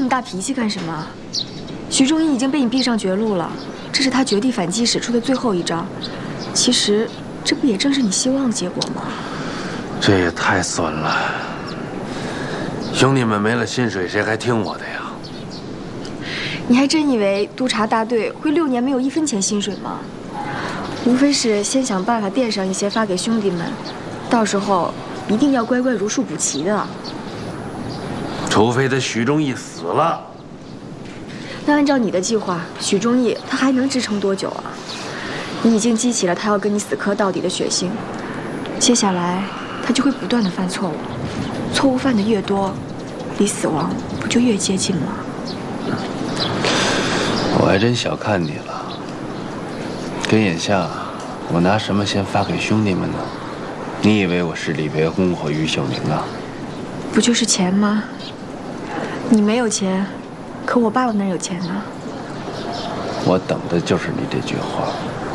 么大脾气干什么？徐忠义已经被你逼上绝路了，这是他绝地反击使出的最后一招。其实，这不也正是你希望的结果吗？ 这也太损了！兄弟们没了薪水，谁还听我的呀？ 你还真以为督察大队会6年没有1分钱薪水吗？无非是先想办法垫上一些发给兄弟们，到时候一定要乖乖如数补齐的。 除非他许忠义死了。 那按照你的计划，许忠义他还能支撑多久啊？你已经激起了他要跟你死磕到底的血性，接下来他就会不断的犯错误，错误犯的越多，离死亡不就越接近吗？ 我还真小看你了。跟眼下，我拿什么先发给兄弟们呢？你以为我是李别公或于秀明啊？ 不就是钱吗？你没有钱，可我爸爸那儿有钱呢。 我等的就是你这句话。